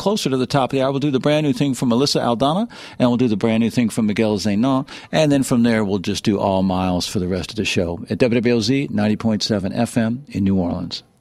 closer to the top of the hour, we'll do the brand new thing from Melissa Aldana, and we'll do the brand new thing from Miguel Zenon. And then from there, we'll just do all miles for the rest of the show at WWLZ 90.7 FM in New Orleans.